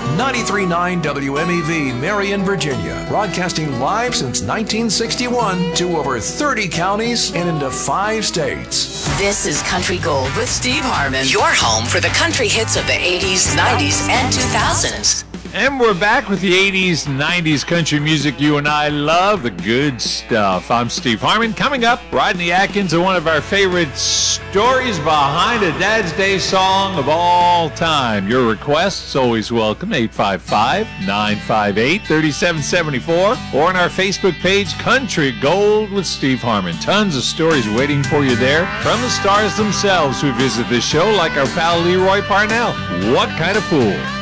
93.9 WMEV, Marion, Virginia. Broadcasting live since 1961 to over 30 counties and into 5 states. This is Country Gold with Steve Harmon, your home for the country hits of the 80s, 90s, and 2000s. And we're back with the 80s, 90s country music you and I love, the good stuff. I'm Steve Harmon. Coming up, Rodney Atkins and one of our favorite stories behind a Dad's Day song of all time. Your requests always welcome, 855-958-3774, or on our Facebook page, Country Gold with Steve Harmon. Tons of stories waiting for you there from the stars themselves who visit this show, like our pal Leroy Parnell. What Kind of Fool?